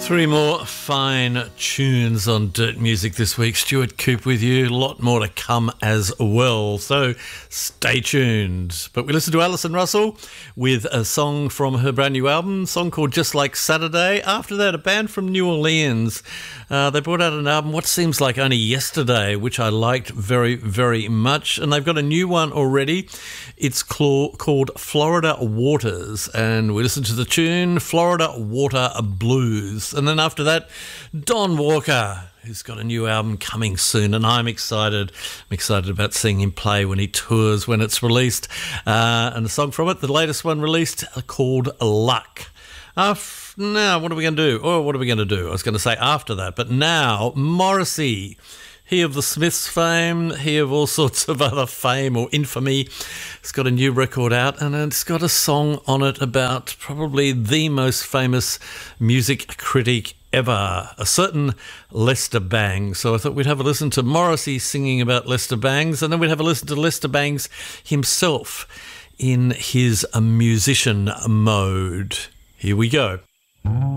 Three more fine tunes on Dirt Music this week. Stuart Coop with you. A lot more to come as well, so stay tuned. But we listen to Alison Russell with a song from her brand new album, a song called Just Like Saturday. After that, a band from New Orleans. They brought out an album, what seems like only yesterday, which I liked very, very much. And they've got a new one already. It's called Florida Waters. And we listen to the tune Florida Water Blues. And then after that, Don Walker, who's got a new album coming soon, and I'm excited. I'm excited about seeing him play when he tours, when it's released. And the song from it, the latest one released, called Luck. Now, what are we going to do? Oh, what are we going to do? I was going to say after that, but now, Morrissey. He of the Smiths fame, he of all sorts of other fame or infamy. He's got a new record out, and it's got a song on it about probably the most famous music critic ever, a certain Lester Bangs. So I thought we'd have a listen to Morrissey singing about Lester Bangs, and then we'd have a listen to Lester Bangs himself in his musician mode. Here we go.